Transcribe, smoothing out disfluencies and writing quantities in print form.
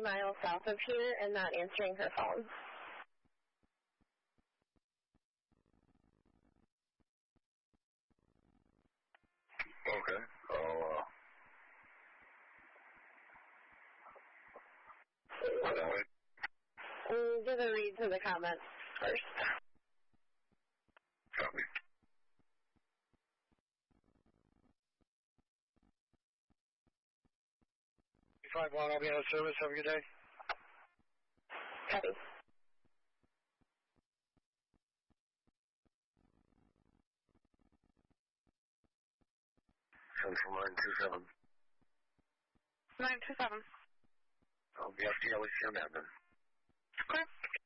miles south of here and not answering her phone. Okay. I'm going to read to the comments first. Copy. 5-1, I'll be out of service. Have a good day. Copy. Central 927. 927. I'll be FDL with you, Madman. Okay.